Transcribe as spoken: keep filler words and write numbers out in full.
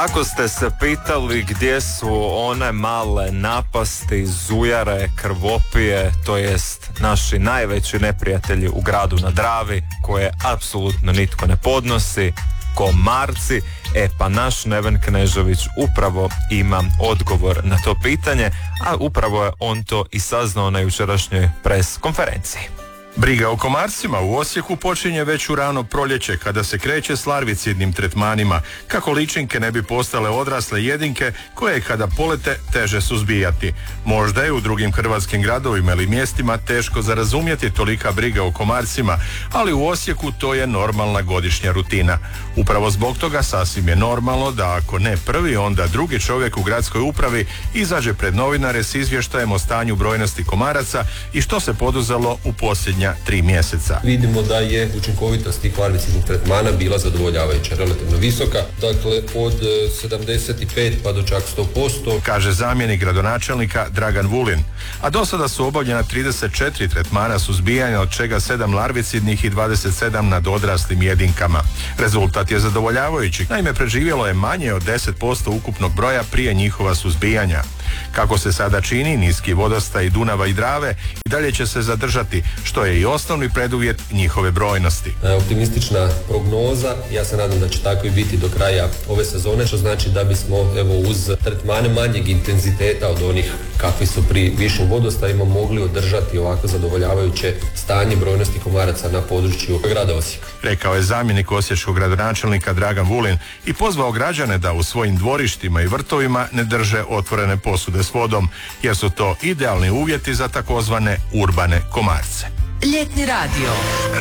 Ako ste se pitali gdje su one male napasti, zujare, krvopije, to jest naši najveći neprijatelji u gradu na Dravi, koje apsolutno nitko ne podnosi, komarci, e pa naš Neven Knežević upravo ima odgovor na to pitanje, a upravo je on to i saznao na jučerašnjoj pres konferenciji. Briga o komarcima u Osijeku počinje već u rano proljeće kada se kreće s larvicidnim tretmanima, kako ličinke ne bi postale odrasle jedinke koje kada polete teže suzbijati. Možda je u drugim hrvatskim gradovima ili mjestima teško za razumjeti tolika briga o komarcima, ali u Osijeku to je normalna godišnja rutina. Upravo zbog toga sasvim je normalno da ako ne prvi, onda drugi čovjek u gradskoj upravi izađe pred novinare s izvještajem o stanju brojnosti komaraca i što se poduzelo u posljednja tri mjeseca. Vidimo da je učinkovitost tih larvicidnih tretmana bila zadovoljavajuća, relativno visoka, dakle od sedamdeset pet pa do čak sto posto, kaže zamjenik gradonačelnika Dragan Vulin. A do sada su obavljena trideset četiri tretmana suzbijanja, od čega sedam larvicidnih i dvadeset sedam nad odraslim jedinkama. Rezultat je zadovoljavajući, naime preživjelo je manje od deset posto ukupnog broja prije njihova suzbijanja. Kako se sada čini, niski vodostaj Dunava i Drave i dalje će se zadržati, što je i osnovni preduvjet njihove brojnosti. Optimistična prognoza, ja se nadam da će tako i biti do kraja ove sezone, što znači da bismo evo uz tretmane manjeg intenziteta od onih kakvi su pri višim vodostajima mogli održati ovako zadovoljavajuće stanje brojnosti komaraca na području grada Osijeka. Rekao je zamjenik osječkog gradonačelnika Dragan Vulin i pozvao građane da u svojim dvorištima i vrtovima ne drže otvorene posude s vodom, jer su to idealni uvjeti za takozvane urbane komarce. Ljetni radio.